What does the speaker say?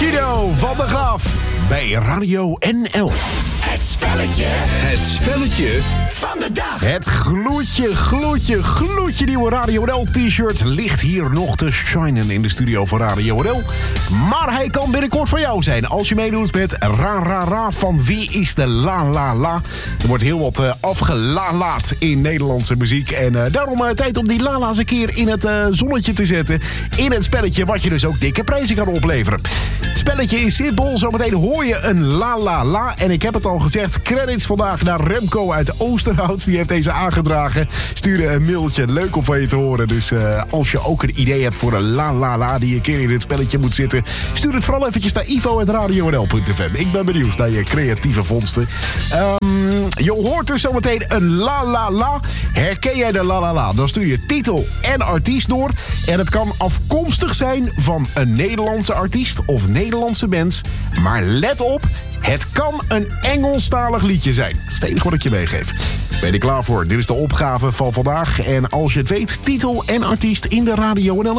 Kido van der Graaf bij Radio NL. Het spelletje. Het spelletje van de dag. Het gloedje nieuwe Radio NL t-shirt ligt hier nog te shinen in de studio van Radio NL. Maar hij kan binnenkort voor jou zijn als je meedoet met Ra van Wie is de La La La. Er wordt heel wat afgelalaat in Nederlandse muziek. En daarom tijd om die lala's een keer in het zonnetje te zetten. In het spelletje wat je dus ook dikke prijzen kan opleveren. Het spelletje is simpel. Zometeen hoor je een La La La. En ik heb het al gezegd, credits vandaag naar Remco uit Oosterhout. Die heeft deze aangedragen. Stuurde een mailtje. Leuk om van je te horen. Dus als je ook een idee hebt voor een La La La die een keer in dit spelletje moet zitten, stuur het vooral eventjes naar ivo@radionl.fm. Ik ben benieuwd naar je creatieve vondsten. Je hoort dus zometeen een La La La. Herken jij de La La La? Dan stuur je titel en artiest door. En het kan afkomstig zijn van een Nederlandse artiest of Nederlandse band. Maar let op, het kan een Engelstalig liedje zijn. Dat is het enige wat ik je meegeef. Ben je er klaar voor? Dit is de opgave van vandaag. En als je het weet, titel en artiest in de Radio NL